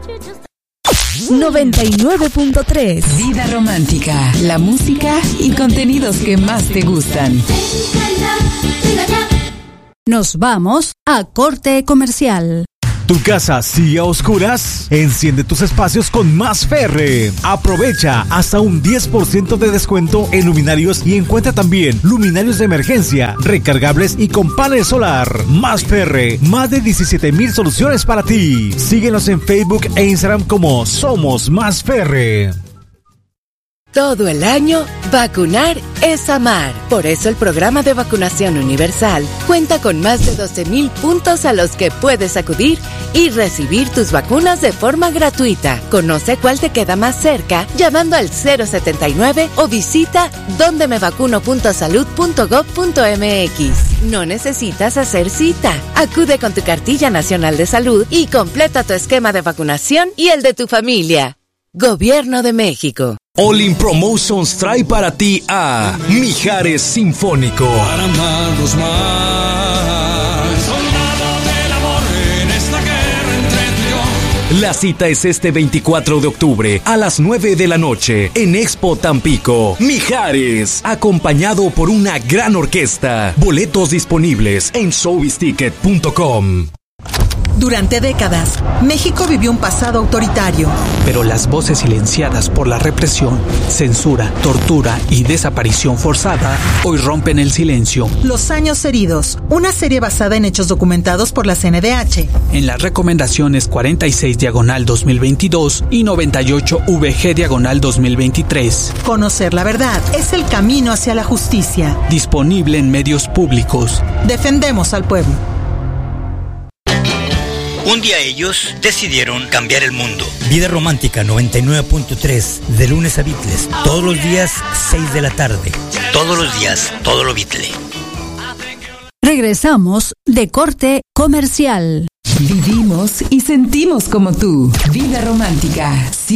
99.3 Vida Romántica, la música y contenidos que más te gustan. Nos vamos a corte comercial. ¿Tu casa sigue a oscuras? Enciende tus espacios con Más Ferre. Aprovecha hasta un 10% de descuento en luminarios y encuentra también luminarios de emergencia, recargables y con panel solar. Más Ferre, más de 17,000 soluciones para ti. Síguenos en Facebook e Instagram como Somos Más Ferre. Todo el año, vacunar es amar. Por eso el programa de vacunación universal cuenta con más de 12,000 puntos a los que puedes acudir y recibir tus vacunas de forma gratuita. Conoce cuál te queda más cerca llamando al 079 o visita dondemevacuno.salud.gov.mx. No necesitas hacer cita. Acude con tu cartilla nacional de salud y completa tu esquema de vacunación y el de tu familia. Gobierno de México. All In Promotions trae para ti a Mijares Sinfónico. Para amarnos más, soldado del amor en esta guerra entre tú y yo. La cita es este 24 de octubre a las 9 de la noche en Expo Tampico. Mijares, acompañado por una gran orquesta. Boletos disponibles en showbizticket.com. Durante décadas, México vivió un pasado autoritario. Pero las voces silenciadas por la represión, censura, tortura y desaparición forzada hoy rompen el silencio. Los años heridos, una serie basada en hechos documentados por la CNDH. En las recomendaciones 46/2022 y 98/VG/2023. Conocer la verdad es el camino hacia la justicia. Disponible en medios públicos. Defendemos al pueblo. Un día ellos decidieron cambiar el mundo. Vida Romántica 99.3, de lunes a Beatles. Todos los días, 6 de la tarde. Todos los días, todo lo Beatle. Regresamos de corte comercial. Vivimos y sentimos como tú. Vida Romántica.